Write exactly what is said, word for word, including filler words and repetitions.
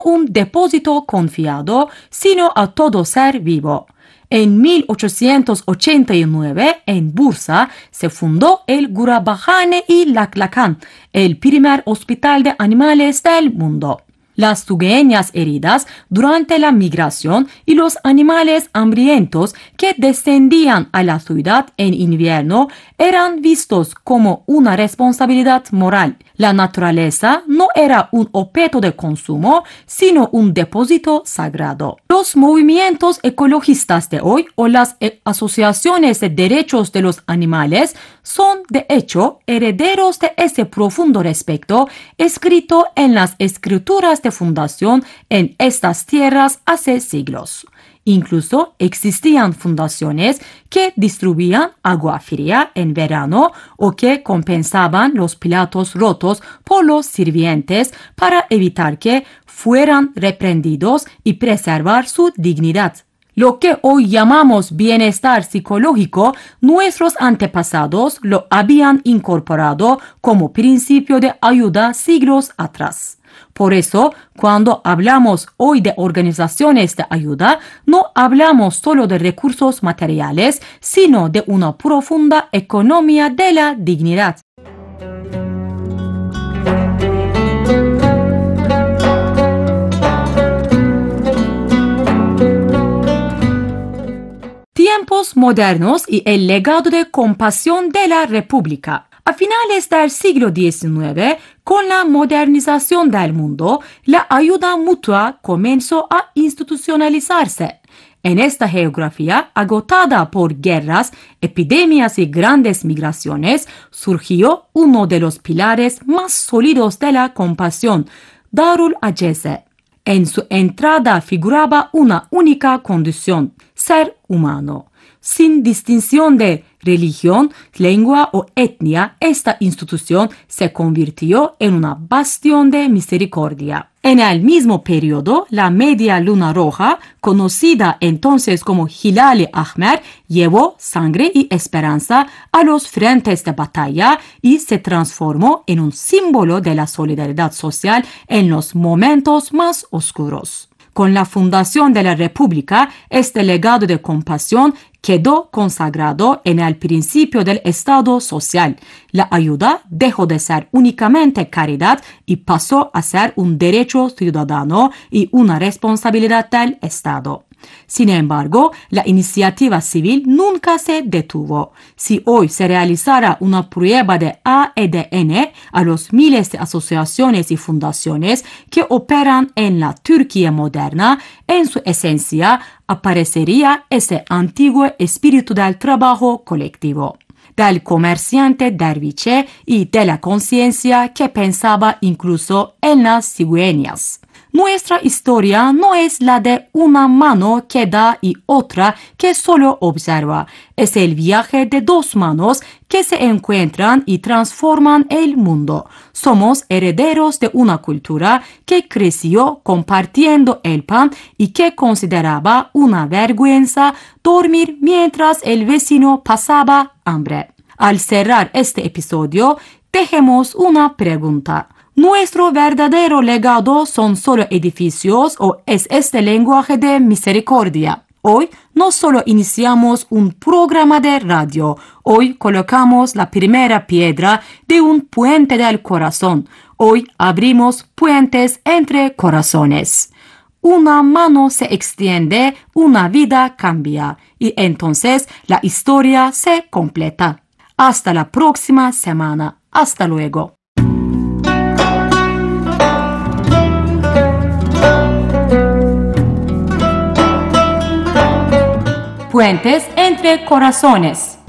un depósito confiado, sino a todo ser vivo. En mil ochocientos ochenta y nueve, en Bursa, se fundó el Gurabahane y Laklakan, el primer hospital de animales del mundo. Las tugueñas heridas durante la migración y los animales hambrientos que descendían a la ciudad en invierno eran vistos como una responsabilidad moral. La naturaleza no era un objeto de consumo, sino un depósito sagrado. Los movimientos ecologistas de hoy o las asociaciones de derechos de los animales son, de hecho, herederos de ese profundo respeto escrito en las escrituras de fundación en estas tierras hace siglos. Incluso existían fundaciones que distribuían agua fría en verano o que compensaban los platos rotos por los sirvientes para evitar que fueran reprendidos y preservar su dignidad. Lo que hoy llamamos bienestar psicológico, nuestros antepasados lo habían incorporado como principio de ayuda siglos atrás. Por eso, cuando hablamos hoy de organizaciones de ayuda, no hablamos solo de recursos materiales, sino de una profunda economía de la dignidad. Tiempos modernos y el legado de compasión de la República. A finales del siglo diecinueve, con la modernización del mundo, la ayuda mutua comenzó a institucionalizarse. En esta geografía, agotada por guerras, epidemias y grandes migraciones, surgió uno de los pilares más sólidos de la compasión, Darul Aceze. En su entrada figuraba una única condición, ser humano. Sin distinción de religión, lengua o etnia, esta institución se convirtió en una bastión de misericordia. En el mismo periodo, la Media Luna Roja, conocida entonces como Hilal-i Ahmer, llevó sangre y esperanza a los frentes de batalla y se transformó en un símbolo de la solidaridad social en los momentos más oscuros. Con la fundación de la República, este legado de compasión quedó consagrado en el principio del Estado social. La ayuda dejó de ser únicamente caridad y pasó a ser un derecho ciudadano y una responsabilidad del Estado. Sin embargo, la iniciativa civil nunca se detuvo. Si hoy se realizara una prueba de A D N a los miles de asociaciones y fundaciones que operan en la Turquía moderna, en su esencia aparecería ese antiguo espíritu del trabajo colectivo, del comerciante derviche y de la conciencia que pensaba incluso en las cigüeñas. Nuestra historia no es la de una mano que da y otra que solo observa. Es el viaje de dos manos que se encuentran y transforman el mundo. Somos herederos de una cultura que creció compartiendo el pan y que consideraba una vergüenza dormir mientras el vecino pasaba hambre. Al cerrar este episodio, dejemos una pregunta. ¿Nuestro verdadero legado son solo edificios o es este lenguaje de misericordia? Hoy no solo iniciamos un programa de radio, hoy colocamos la primera piedra de un puente del corazón. Hoy abrimos puentes entre corazones. Una mano se extiende, una vida cambia y entonces la historia se completa. Hasta la próxima semana. Hasta luego. Puentes entre corazones.